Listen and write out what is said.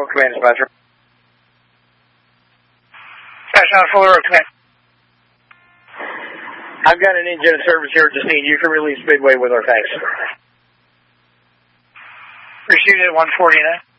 Command Dispatcher. Dispatch Full Road Command. I've got an engine in service here at the scene. You can release Midway with our tanks. Received at 149.